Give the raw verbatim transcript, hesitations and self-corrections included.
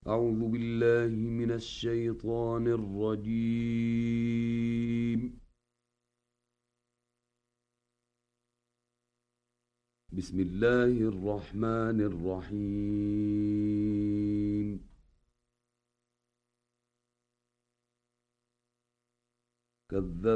أعوذ بالله من الشيطان الرجيم. بسم الله الرحمن الرحيم. كذب